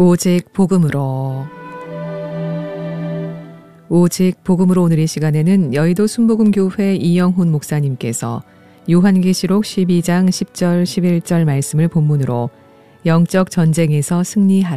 오직 복음으로. 오직 복음으로 오늘의 시간에는 여의도 순복음교회 이영훈 목사님께서 요한계시록 12장 10절 11절 말씀을 본문으로 영적 전쟁에서 승리하라